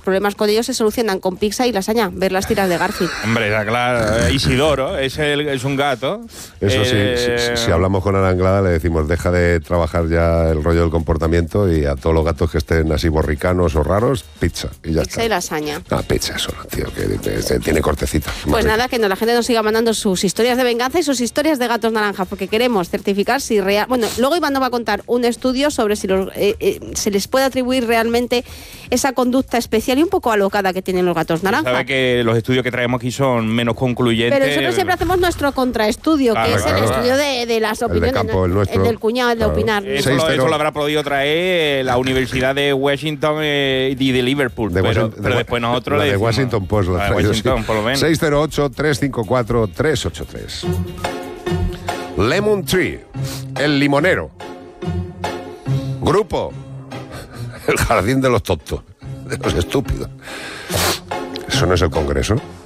problemas con ellos se solucionan con pizza y lasaña. Ver las tiras de Garfield. Hombre, claro. Isidoro es un gato. Eso sí, si hablamos con Ana Anglada le decimos deja de trabajar ya el rollo del comportamiento y a todos los gatos que estén así borricanos o raros, pizza y ya Pizza está. y lasaña. Pizza solo, tío, que tiene cortecita. Pues nada, que la gente nos siga mandando sus historias de venganza y sus historias de gatos naranjas, porque queremos certificar si real... Bueno, luego Iván nos va a contar un estudio sobre si se les puede atribuir realmente esa conducta especial y un poco alocada que tienen los gatos naranjas. Sabe que los estudios que traemos aquí son menos concluyentes. Pero nosotros siempre hacemos nuestro contraestudio, que es el estudio de las opiniones. El de campo, el nuestro. El del cuñado, el de opinar. Eso lo habrá podido traer la Universidad de Washington y de Liverpool. Pero después nosotros la le de decimos, Washington Post. La de Washington, por lo menos. 608-354-383. Lemon Tree, el limonero. Grupo, el jardín de los tontos, de los estúpidos. ¿Eso no es el Congreso?